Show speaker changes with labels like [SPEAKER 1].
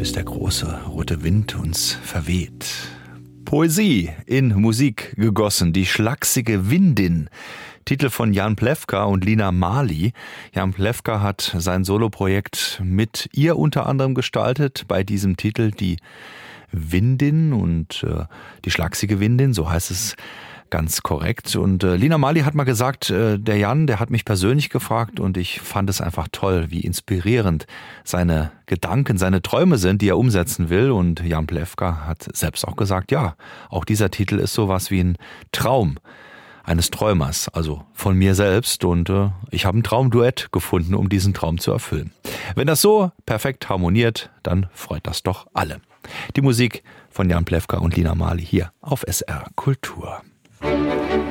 [SPEAKER 1] bis der große rote Wind uns verweht. Poesie in Musik gegossen, die schlachsige Windin. Titel von Jan Plewka und Lina Marley. Jan Plewka hat sein Soloprojekt mit ihr unter anderem gestaltet. Bei diesem Titel die Windin und die schlachsige Windin, so heißt es ganz korrekt. Und Lina Marley hat mal gesagt, der Jan, der hat mich persönlich gefragt und ich fand es einfach toll, wie inspirierend seine Gedanken, seine Träume sind, die er umsetzen will. Und Jan Plewka hat selbst auch gesagt, ja, auch dieser Titel ist sowas wie ein Traum eines Träumers, also von mir selbst. Und ich habe ein Traumduett gefunden, um diesen Traum zu erfüllen. Wenn das so perfekt harmoniert, dann freut das doch alle. Die Musik von Jan Plewka und Lina Marley hier auf SR Kultur.